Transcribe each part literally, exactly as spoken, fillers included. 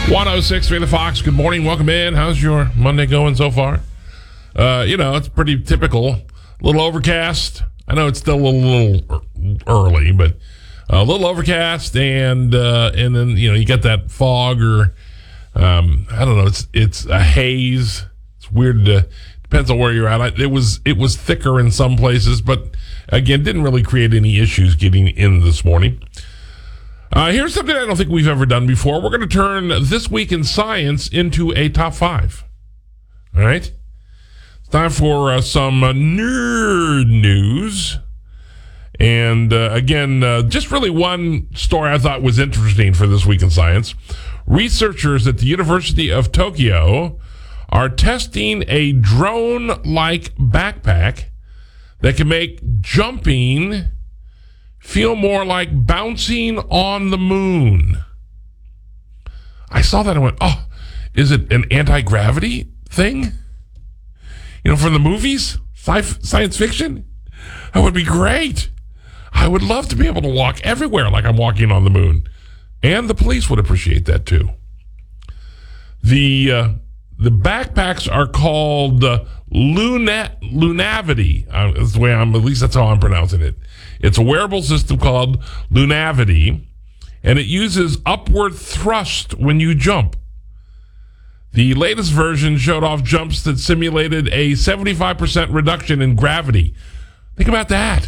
one oh six three The Fox. Good morning. Welcome in. How's your Monday going so far? Uh, you know, it's pretty typical. A little overcast. I know it's still a little early, but a little overcast, and uh, and then you know you get that fog or um, I don't know. It's it's a haze. It's weird. To, depends on where you're at. It was it was thicker in some places, but again, didn't really create any issues getting in this morning. Uh, here's something I don't think we've ever done before. We're going to turn This Week in Science into a top five. All right? It's time for uh, some uh, nerd news. And uh, again, uh, just really one story I thought was interesting for This Week in Science. Researchers at the University of Tokyo are testing a drone-like backpack that can make jumping feel more like bouncing on the moon. I saw that and went, oh, is it an anti-gravity thing? You know, from the movies? Sci- science fiction? That would be great. I would love to be able to walk everywhere like I'm walking on the moon. And the police would appreciate that too. The uh, the backpacks are called uh, Luna- Lunavity. Uh, that's the way I'm, at least that's how I'm pronouncing it. It's a wearable system called Lunavity, and it uses upward thrust when you jump. The latest version showed off jumps that simulated a seventy-five percent reduction in gravity. Think about that.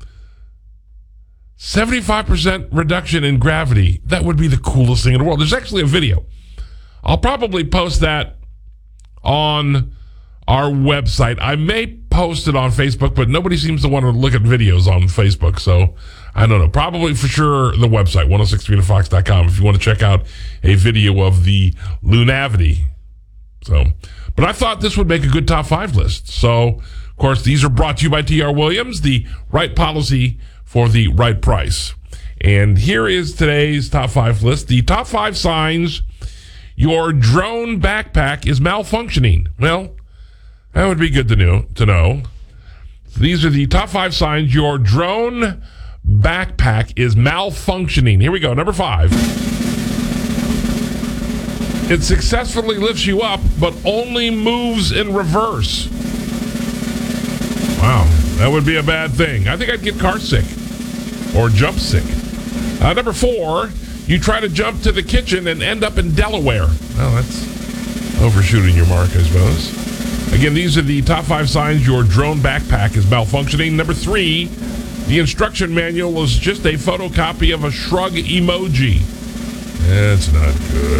seventy-five percent reduction in gravity. That would be the coolest thing in the world. There's actually a video. I'll probably post that on our website. I may post it on Facebook, but nobody seems to want to look at videos on Facebook. So I don't know. Probably for sure the website, ten sixty-three the fox dot com, if you want to check out a video of the Lunavity. So, but I thought this would make a good top five list. So, of course, these are brought to you by T R Williams, the right policy for the right price. And here is today's top five list. The top five signs your drone backpack is malfunctioning. Well, that would be good to know. To know. These are the top five signs your drone backpack is malfunctioning. Here we go. Number five. It successfully lifts you up, but only moves in reverse. Wow, that would be a bad thing. I think I'd get car sick or jump sick. Uh, number four, you try to jump to the kitchen and end up in Delaware. Well, that's overshooting your mark, I suppose. Again, these are the top five signs your drone backpack is malfunctioning. Number three, the instruction manual is just a photocopy of a shrug emoji. That's not good.